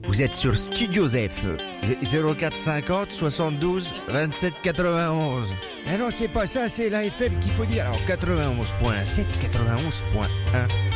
Vous êtes sur Studio ZFE. 0450 72 27 91. Eh non, c'est pas ça, c'est la FM qu'il faut dire. Alors 91.7, 91.1.